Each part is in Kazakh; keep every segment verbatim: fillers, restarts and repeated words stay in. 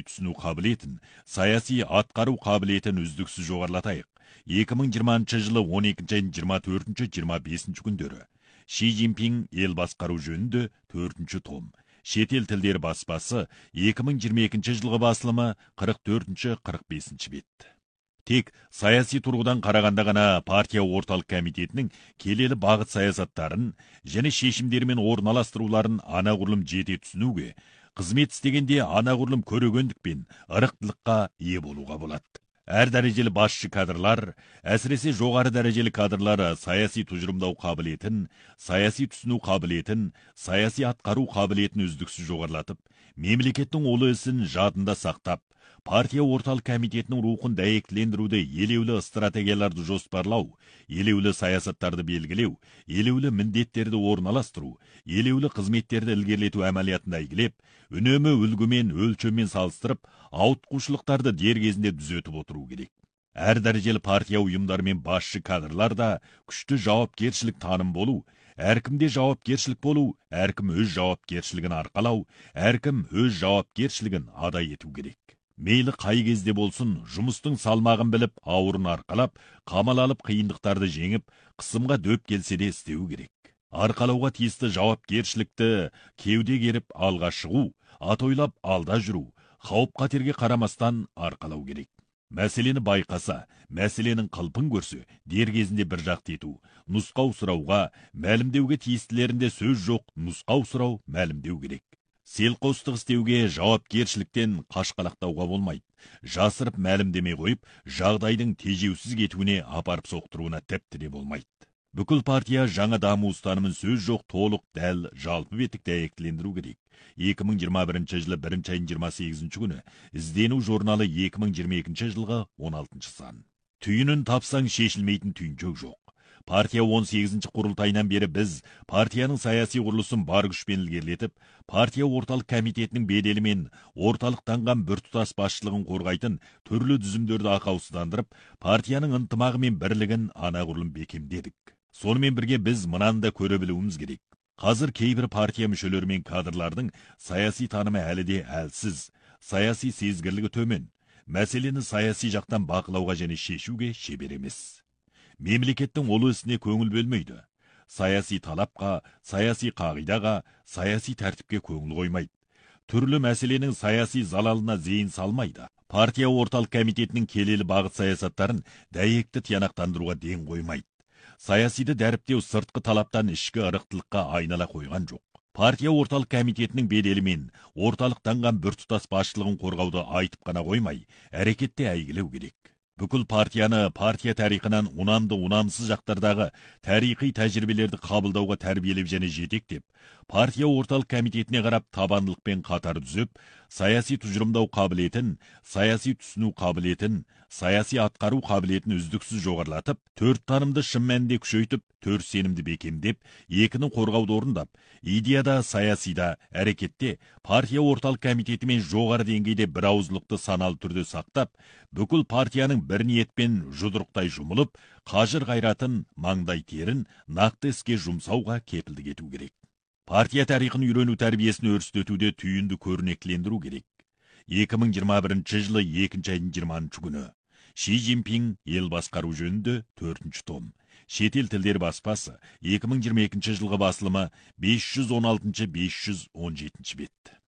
түсіну қабілетін, саяси атқару қабілетін үздіксіз жоғарылатайық. екі мың жиырмасыншы жылы он екінші айдың жиырма төртінші жиырма бесінші күндері. Ши Цзиньпин ел басқару жөнінде төртінші том. Шетел тілдері баспасы екі мың жиырма екінші жылғы басылымы қырық төртінші қырық бесінші бет. Тек саяси тұрғыдан қарағанда ғана партия орталық комитетінің келелі бағыт саясаттарын және шешімдері мен орналастыруларын анағұрлым жете түсінуге, қызмет істегенде анағұрлым көрегендік пен ырықтылыққа ие болуға болады. Әр дәрежелі басшы кадрлар, әсіресе жоғары дәрежелі кадрлары саяси тұжырымдау қабілетін, саяси түсіну қабілетін, саяси атқару қабілетін үздіксіз жоғарылатып, мемлекеттің ұлы ісін жадында сақтап, партия орталық комитетінің рухын дәйектілендіруді, елеулі стратегияларды жоспарлау, елеулі саясаттарды белгілеу, елеулі міндеттерді орналастыру, елеулі қызметтерді ілгерілету әмәлиятында игілеп, үнемі үлгімен, өлшеммен салыстырып, ауытқушылықтарды дер кезінде түзетіп отыру керек. Әр дәрежелі партия ұйымдары мен басшы кадрлар да күшті жауапкершілік таным болу, әркімде жауапкершілік болу, әркім өз жауапкершілігін арқалау, әркім өз жауапкершілігін адай ету керек. Мейлі қай кезде болсын, жұмыстың салмағын біліп, ауырын арқалап, қамал алып қиындықтарды жеңіп, қысымға дөп келсе де істеу керек. Арқалауға тиісті жауапкершілікті кеуде керіп алға шығу, атойлап алда жүру, қауіп-қатерге қарамастан арқалау керек. Мәселені байқаса, мәселенің қылпын көрсе, дер кезінде бір жақты ету, нұсқау сұрауға, мәлімдеуге тиістілерінде сөз жоқ, нұсқау сұрау, мәлімдеу керек. Селқостық істеуге жауапкершіліктен қашқалақтауға болмайды. Жасырып мәлімдемей қойып, жағдайдың тежеусіз кетуіне апарып соқтыруына тіпті де болмайды. Бүкіл партия жаңа даму ұстанымын сөз жоқ, толық, дәл, жалпы бетік дәйектілендіру керек. екі мың жиырма бірінші жылы бірінші айдың жиырма сегізінші күні іздену журналы екі мың жиырма екінші жылғы он алтыншы сан. Түйінін тапсаң шешілмейтін түйіншек жоқ. Партия он сегізінші құрылтайынан бері біз партияның саяси құрылысын бар күшпен ілгерілетіп, партия орталық комитетінің беделі мен орталықтанған біртұтас басшылығын қорғайтын түрлі дүзімдерді ақаусыздандырып, партияның ынтымағы мен бірлігін анағұрлым бекемдедік. Сонымен бірге біз мынаны да көре білуіміз керек. Қазір кейбір партия мүшелері мен кадрлардың саяси танымы әлі де әлсіз, саяси сезгірлігі төмен, мәселені саяси жақтан бақылауға және шешуге шебер емес. Мемлекеттің ұлы ісіне көңіл бөлмейді. Саяси талапқа, саяси қағидаға, саяси тәртіпке көңіл қоймайды. Түрлі мәселенің саяси залалына зейін салмайды. Партия орталық комитетінің келелі бағыт саясаттарын дәйекті тиянақтандыруға ден қоймайды. Саясиді дәріптеу сыртқы талаптан ішкі ырықтылыққа айнала қойған жоқ. Партия орталық комитетінің беделі мен орталықтанған біртұтас басшылығын қорғауды айтып қана қоймай, әрекетте әйгілеу керек. Бүкіл партияны партия тарихынан унамды унамсыз жақтардағы тарихи тәжірибелерді қабылдауға тәрбиелеп және жетектеп, партия орталық комитетіне қарап табандылықпен қатар түзіп, саяси тұжырымдау қабілетін, саяси түсіну қабілетін, саяси атқару қабілетін үздіксіз жоғарылатып, төрт танымды шын мәнінде күшейтіп, төрт сенімді бекемдеп, екінің қорғауды орындап, идеяда, саясида, әрекетте партия орталық комитетімен жоғары деңгейде бір ауызлықты саналы түрде сақтап, бүкіл партияның бір ниетпен жұдырықтай жұмылып, қажыр қайратын, маңдай терін нақты іске жұмсауға кепілдік ету керек. Партия тарихын үйрену тәрбиесін өрістетуде түйінді көрнектілендіру керек. екі мың жиырма бірінші жылы екінші айдың жиырмасыншы күні Ши Цзиньпин ел басқару жөнінде төртінші том. Шетел тілдері баспасы екі мың жиырма екінші жылғы басылымы бес жүз он алтыншы бес жүз он жетінші бет.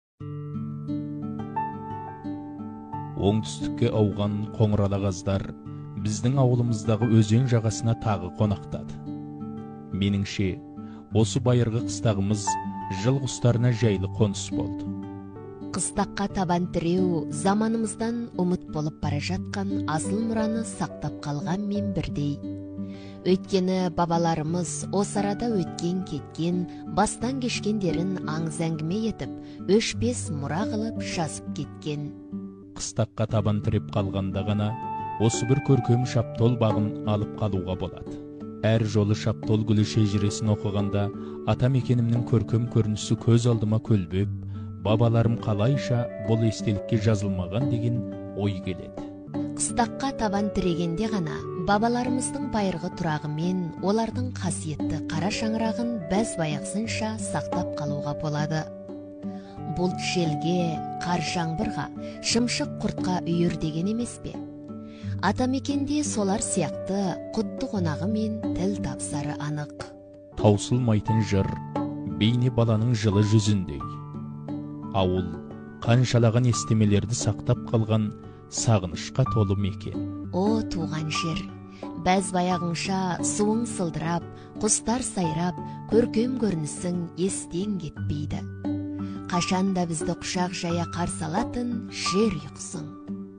Оңтүстікке ауған қоңыралағаздар біздің ауылымыздағы өзен жағасына тағы қонақтады. Меніңше, осы байырғы қыстағымыз жыл құстарына жайлы қоныс болды. Қыстаққа табан тіреу заманымыздан ұмыт болып бара жатқан асыл мұраны сақтап қалған мен бірдей. Өйткені бабаларымыз осы арада өткен кеткен, бастан кешкендерін аңыз әңгіме етіп, өшпес мұра қылып жазып кеткен. Қыстаққа табан тіреп қалғанда ғана осы бір көркем шаптол бағын алып қалуға болады. Әр жолы шаптол гүлі шежіресін оқығанда атамекенімнің көркем көрінісі көз алдыма көлбеп, бабаларым қалайша бұл естелікке жазылмаған деген ой келеді. Қыстаққа табан тірегенде ғана бабаларымыздың байырғы тұрағы мен олардың қасиетті қара шаңырағын бәз баяқсынша сақтап қалуға болады. бұлт желге, қар жаңбырға, шымшық құртқа үйір деген емес пе? Атамекенде солар сияқты құдды қонағы мен тіл тапсары анық. Таусылмайтын жыр, бейне баланың жылы жүзіндей. Ауыл, қаншалаған естемелерді сақтап қалған сағынышқа толы мекен. О, туған жер, бәз баяғыңша суың сылдырап, құстар сайрап, көркем көрінісің естен кетпейді. Қашанда бізді құшақ жая қарсы алатын жер ұйқысың.